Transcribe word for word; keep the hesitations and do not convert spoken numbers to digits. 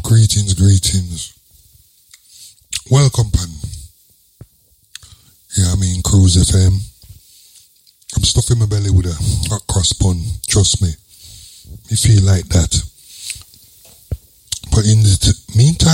Greetings, greetings. Welcome, pan. Yeah, I mean, Cruise F M. I'm stuffing my belly with a hot cross bun. Trust me. Me feel like that. But in the t- meantime,